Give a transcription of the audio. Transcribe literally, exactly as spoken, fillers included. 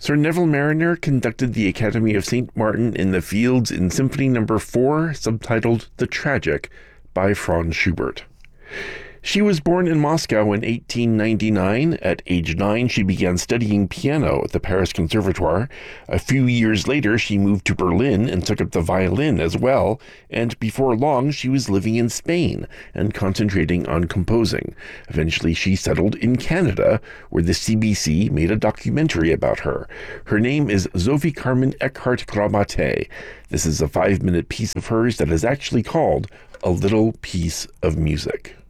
Sir Neville Marriner conducted the Academy of Saint Martin in the Fields in Symphony Number four, subtitled The Tragic, by Franz Schubert. She was born in Moscow in eighteen ninety-nine. At age nine, she began studying piano at the Paris Conservatoire. A few years later, she moved to Berlin and took up the violin as well, and before long, she was living in Spain and concentrating on composing. Eventually, she settled in Canada, where the C B C made a documentary about her. Her name is Sophie Carmen Eckhardt-Gramate. This is a five-minute piece of hers that is actually called A Little Piece of Music.